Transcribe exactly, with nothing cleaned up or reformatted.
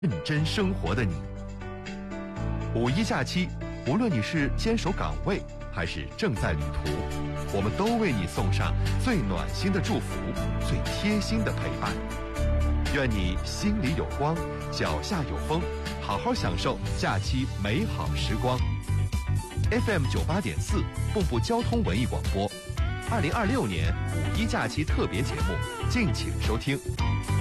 认真生活的你。五一假期，无论你是坚守岗位还是正在旅途，我们都为你送上最暖心的祝福，最贴心的陪伴。愿你心里有光，脚下有风，好好享受假期美好时光。F M 九八点四，蚌埠交通文艺广播，二零二六年五一假期特别节目，敬请收听。